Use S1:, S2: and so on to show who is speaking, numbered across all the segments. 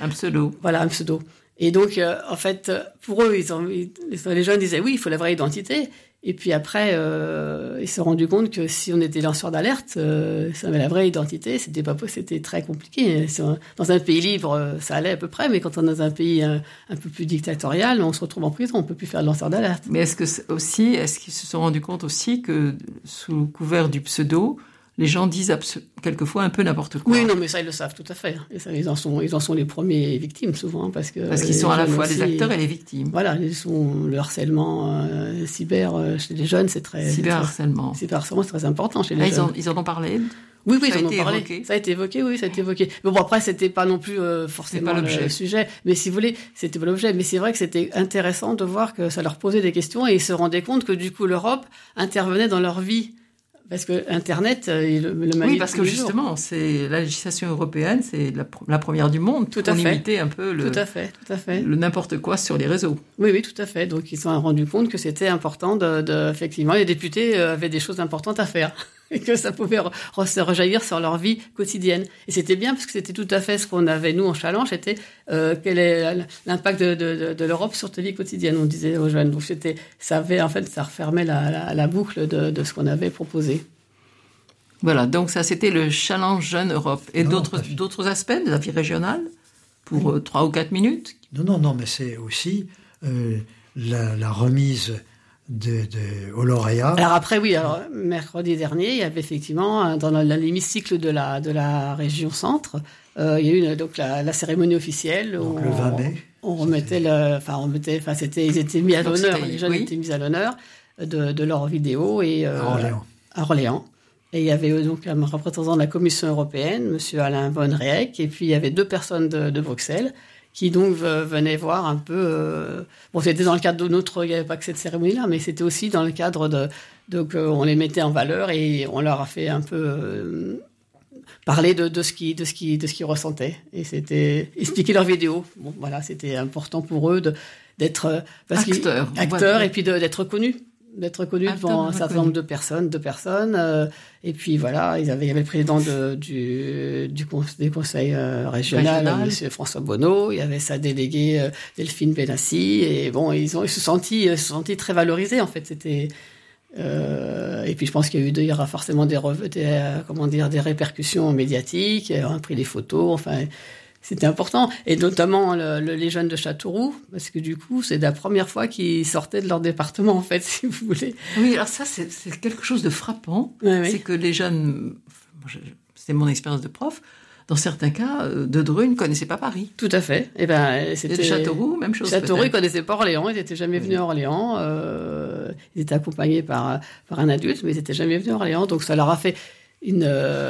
S1: Un pseudo.
S2: Voilà, un pseudo. Et donc, en fait, pour eux, les jeunes disaient oui, il faut la vraie identité. Et puis après, ils se sont rendus compte que si on était lanceur d'alerte, si on avait la vraie identité, c'était très compliqué. Dans un pays libre, ça allait à peu près, mais quand on est dans un pays un peu plus dictatorial, on se retrouve en prison, on peut plus faire de lanceur d'alerte.
S1: Mais est-ce qu'ils se sont rendus compte aussi que sous le couvert du pseudo, les gens disent quelquefois un peu n'importe quoi?
S2: Oui, non, mais ça, ils le savent tout à fait. Et ça, ils en sont les premiers victimes, souvent. Parce
S1: qu'ils sont à la fois les acteurs et les victimes.
S2: Voilà, le harcèlement cyber chez les jeunes, c'est très...
S1: Cyberharcèlement.
S2: Cyberharcèlement, c'est très important chez les jeunes.
S1: Ils en ont parlé?
S2: Oui, ils en ont parlé. Ça a été évoqué, oui, ça a été évoqué. Mais bon, après, c'était pas non plus forcément le sujet. Mais si vous voulez, c'était pas l'objet. Mais c'est vrai que c'était intéressant de voir que ça leur posait des questions et ils se rendaient compte que du coup, l'Europe intervenait dans leur vie. Parce que Internet, le manipule.
S1: Oui, parce que justement, c'est la législation européenne, c'est la première du monde pour limiter un peu
S2: tout à fait.
S1: Le n'importe quoi sur les réseaux.
S2: Oui, tout à fait. Donc ils se sont rendus compte que c'était important effectivement, les députés avaient des choses importantes à faire et que ça pouvait se rejaillir sur leur vie quotidienne. Et c'était bien parce que c'était tout à fait ce qu'on avait nous en challenge, c'était quel est l'impact de l'Europe sur ta vie quotidienne. On disait aux jeunes. Donc ça refermait la boucle de ce qu'on avait proposé.
S1: Voilà, donc ça c'était le challenge Jeune Europe. Et d'autres aspects de la vie régionale pour 3 ou 4 minutes?
S3: Non, mais c'est aussi la remise aux lauréats.
S2: Alors après, mercredi dernier, il y avait effectivement, dans l'hémicycle de la région centre, il y a eu donc la cérémonie officielle.
S3: Donc le 20 mai.
S2: Ils étaient mis à l'honneur, les jeunes étaient mis à l'honneur de leurs vidéos à Orléans. Et il y avait donc un représentant de la Commission européenne, Monsieur Alain Von Rieck, et puis il y avait 2 personnes de Bruxelles qui donc venaient voir un peu. C'était dans le cadre de il n'y avait pas que cette cérémonie-là, mais c'était aussi dans le cadre donc on les mettait en valeur et on leur a fait un peu parler de ce qu'ils ressentaient. Et c'était expliquer leurs vidéos. Bon, voilà, c'était important pour eux d'être acteurs et puis d'être connus. D'être connu devant un certain nombre de personnes, et puis voilà, il y avait le président des conseils régional, Monsieur François Bonneau, il y avait sa déléguée Delphine Benassi, et bon, ils se sont sentis très valorisés en fait. C'était et puis je pense qu'il y aura forcément des répercussions médiatiques, on a pris des photos, enfin. C'était important, et notamment les jeunes de Châteauroux, parce que du coup, c'est la première fois qu'ils sortaient de leur département, en fait, si vous voulez.
S1: Oui, alors ça, c'est quelque chose de frappant.
S2: Oui.
S1: C'est que les jeunes, c'est mon expérience de prof, dans certains cas, de Dreux ne connaissaient pas Paris.
S2: Tout à fait. Et
S1: c'était de Châteauroux, même chose.
S2: Châteauroux, ils connaissaient pas Orléans, ils n'étaient jamais venus à Orléans. Ils étaient accompagnés par un adulte, mais ils n'étaient jamais venus à Orléans, donc ça leur a fait une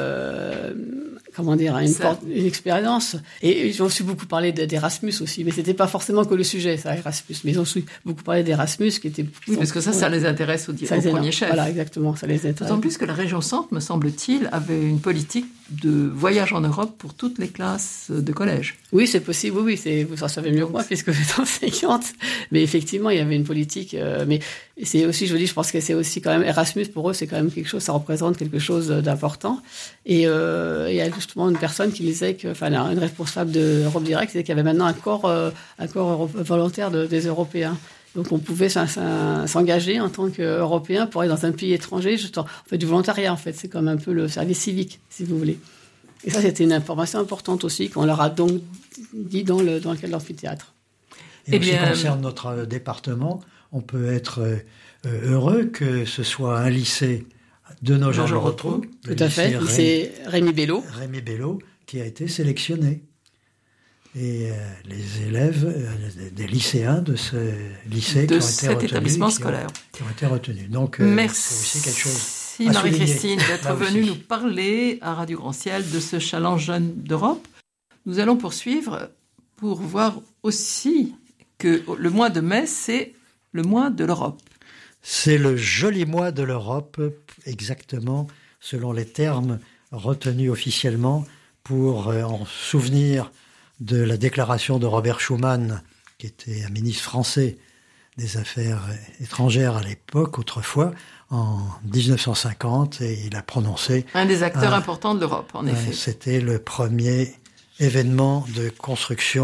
S2: expérience. Et ils ont aussi beaucoup parlé d'Erasmus aussi, mais c'était pas forcément que le sujet, ça, Erasmus. Mais ils ont aussi beaucoup parlé d'Erasmus, qui était...
S1: Oui, parce que ça les intéresse au premier chef.
S2: Voilà, exactement, ça les intéresse.
S1: D'autant plus que la région centre, me semble-t-il, avait une politique de voyage en Europe pour toutes les classes de collège.
S2: Oui, c'est possible, oui, vous en savez mieux que moi, puisque vous êtes enseignante. Mais effectivement, il y avait une politique, mais c'est aussi, je pense que c'est aussi quand même, Erasmus, pour eux, c'est quand même quelque chose, ça représente quelque chose d'important. Et il y a justement une personne qui disait une responsable d'Europe Direct, disait qu'il y avait maintenant un corps volontaire des Européens. Donc on pouvait s'engager en tant qu'Européen pour aller dans un pays étranger. On fait du volontariat, en fait. C'est comme un peu le service civique, si vous voulez. Et ça, c'était une information importante aussi, qu'on leur a donc dit dans le cadre de l'amphithéâtre.
S3: Et en ce qui concerne notre département, on peut être heureux que ce soit un lycée de nos gens de retour.
S2: Tout à fait, lycée Rémi Bello.
S3: Rémi Bello, qui a été sélectionné. Et les élèves, des lycéens de ce lycée
S1: de cet établissement scolaire
S3: qui ont été retenus. Donc,
S1: merci
S3: c'est aussi quelque chose
S1: Marie-Christine d'être venue nous parler à Radio Grand Ciel de ce challenge Jeune d'Europe. Nous allons poursuivre pour voir aussi que le mois de mai, c'est le mois de l'Europe.
S3: C'est le joli mois de l'Europe, exactement, selon les termes retenus officiellement pour en souvenir de la déclaration de Robert Schuman, qui était un ministre français des Affaires étrangères à l'époque, autrefois, en 1950, et il a prononcé...
S1: Un des acteurs importants de l'Europe, en effet.
S3: C'était le premier événement de construction